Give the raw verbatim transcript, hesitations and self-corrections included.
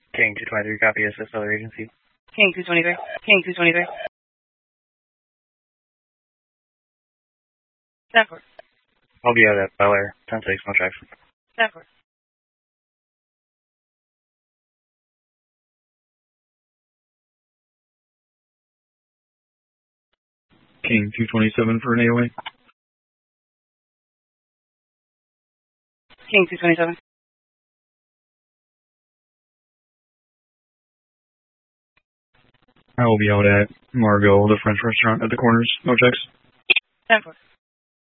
King two twenty-three, copy, assist other agency. King two twenty-three. King two twenty-three. Stanford. I'll be out at Bel Air, ten six, no tracks. Stanford. King two twenty-seven for an A O A. King two twenty-seven. I will be out at Margot, the French restaurant at the corners, no checks. Stanford.